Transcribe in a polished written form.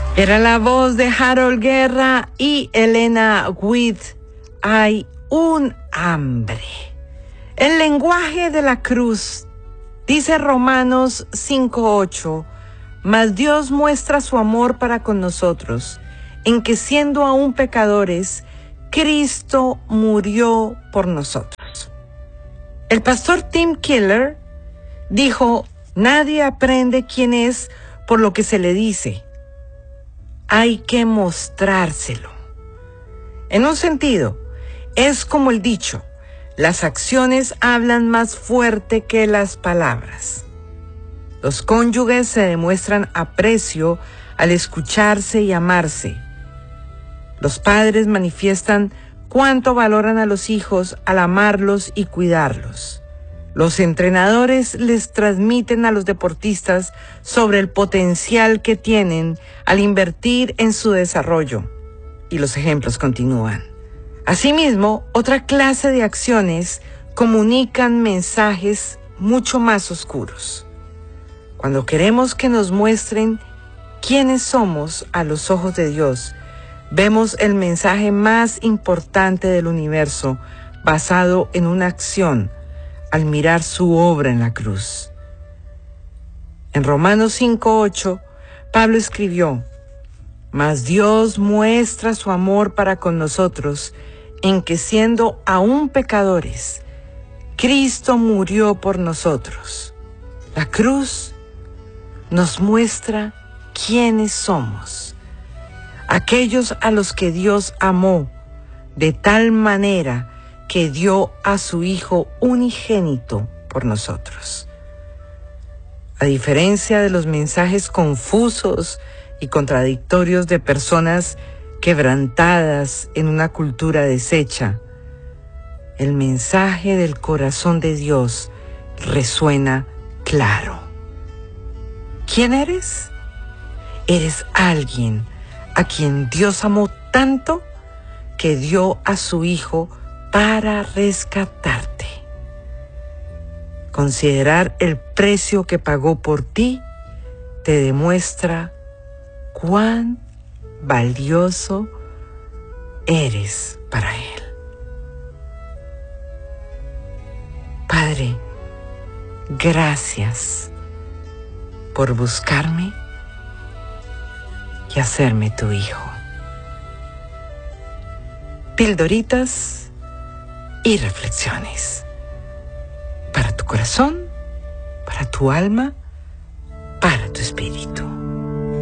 Era la voz de Harold Guerra y Elena Witt. Hay un hambre. El lenguaje de la cruz, dice Romanos 5:8, mas Dios muestra su amor para con nosotros, en que siendo aún pecadores, Cristo murió por nosotros. El pastor Tim Keller dijo, nadie aprende quién es por lo que se le dice. Hay que mostrárselo. En un sentido, es como el dicho, las acciones hablan más fuerte que las palabras. Los cónyuges se demuestran aprecio al escucharse y amarse. Los padres manifiestan cuánto valoran a los hijos al amarlos y cuidarlos. Los entrenadores les transmiten a los deportistas sobre el potencial que tienen al invertir en su desarrollo. Y los ejemplos continúan. Asimismo, otra clase de acciones comunican mensajes mucho más oscuros. Cuando queremos que nos muestren quiénes somos a los ojos de Dios, vemos el mensaje más importante del universo basado en una acción al mirar su obra en la cruz. En Romanos 5:8, Pablo escribió, mas Dios muestra su amor para con nosotros, en que siendo aún pecadores, Cristo murió por nosotros. La cruz nos muestra quiénes somos, aquellos a los que Dios amó de tal manera que dio a su Hijo unigénito por nosotros. A diferencia de los mensajes confusos y contradictorios de personas quebrantadas en una cultura deshecha, el mensaje del corazón de Dios resuena claro. ¿Quién eres? Eres alguien a quien Dios amó tanto que dio a su Hijo para rescatarte. Considerar el precio que pagó por ti te demuestra cuán valioso eres para Él. Padre, gracias por buscarme y hacerme tu hijo. Pildoritas y reflexiones para tu corazón, para tu alma, para tu espíritu.